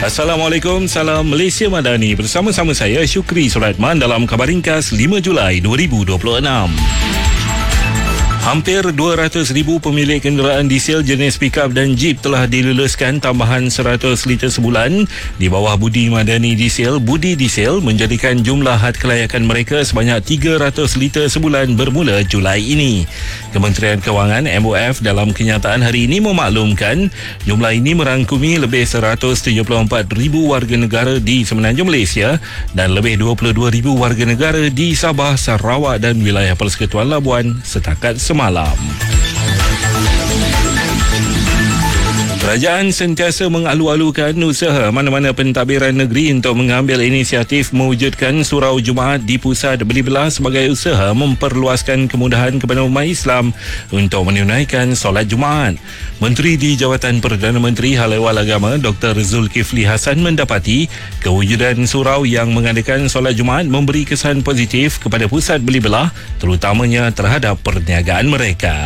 Assalamualaikum, salam Malaysia Madani. Bersama-sama saya Syukri Suratman dalam Khabar Ringkas 5 Julai 2026. Hampir 200,000 pemilik kenderaan diesel jenis pickup dan jeep telah diluluskan tambahan 100 liter sebulan di bawah Budi Madani Diesel. Budi Diesel menjadikan jumlah had kelayakan mereka sebanyak 300 liter sebulan bermula Julai ini. Kementerian Kewangan MOF dalam kenyataan hari ini memaklumkan jumlah ini merangkumi lebih 174,000 warga negara di semenanjung Malaysia dan lebih 22,000 warga negara di Sabah, Sarawak dan wilayah Persekutuan Labuan setakat semalam. Kerajaan sentiasa mengalu-alukan usaha mana-mana pentadbiran negeri untuk mengambil inisiatif mewujudkan surau Jumaat di pusat beli belah sebagai usaha memperluaskan kemudahan kepada umat Islam untuk menunaikan solat Jumaat. Menteri di Jawatan Perdana Menteri Hal Ehwal Agama Dr. Zulkifli Hasan mendapati kewujudan surau yang mengadakan solat Jumaat memberi kesan positif kepada pusat beli belah terutamanya terhadap perniagaan mereka.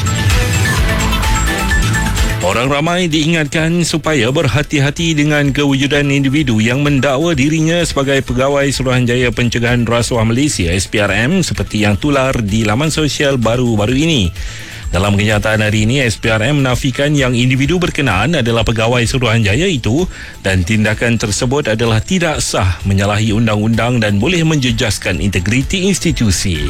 Orang ramai diingatkan supaya berhati-hati dengan kewujudan individu yang mendakwa dirinya sebagai pegawai Suruhanjaya Pencegahan Rasuah Malaysia SPRM seperti yang tular di laman sosial baru-baru ini. Dalam kenyataan hari ini, SPRM menafikan yang individu berkenaan adalah pegawai Suruhanjaya itu dan tindakan tersebut adalah tidak sah, menyalahi undang-undang dan boleh menjejaskan integriti institusi.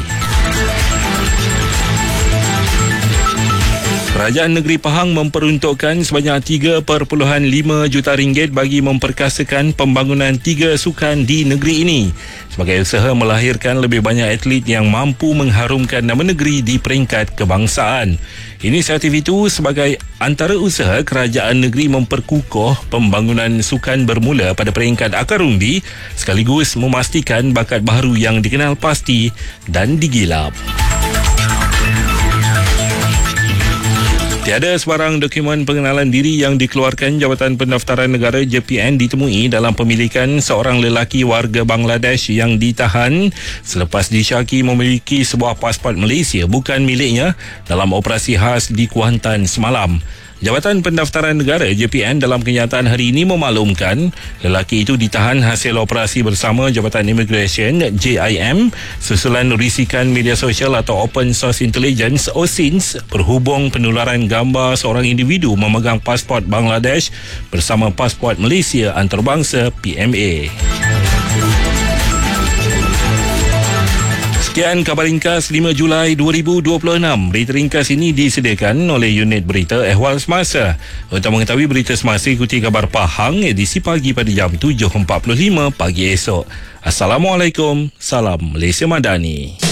Kerajaan Negeri Pahang memperuntukkan sebanyak 3.5 juta ringgit bagi memperkasakan pembangunan 3 sukan di negeri ini sebagai usaha melahirkan lebih banyak atlet yang mampu mengharumkan nama negeri di peringkat kebangsaan. Inisiatif itu sebagai antara usaha kerajaan negeri memperkukuh pembangunan sukan bermula pada peringkat akar undi sekaligus memastikan bakat baharu yang dikenal pasti dan digilap. Tiada sebarang dokumen pengenalan diri yang dikeluarkan Jabatan Pendaftaran Negara JPN ditemui dalam pemilikan seorang lelaki warga Bangladesh yang ditahan selepas disyaki memiliki sebuah pasport Malaysia bukan miliknya dalam operasi khas di Kuantan semalam. Jabatan Pendaftaran Negara JPN dalam kenyataan hari ini memaklumkan lelaki itu ditahan hasil operasi bersama Jabatan Immigration JIM susulan risikan media sosial atau Open Source Intelligence OSINT berhubung penularan gambar seorang individu memegang pasport Bangladesh bersama pasport Malaysia antarabangsa PMA. Sekian Khabar Ringkas 5 Julai 2026. Berita ringkas ini disediakan oleh unit berita Ehwal Semasa. Untuk mengetahui berita semasa, ikuti Khabar Pahang edisi pagi pada jam 7.45 pagi esok. Assalamualaikum, salam Malaysia Madani.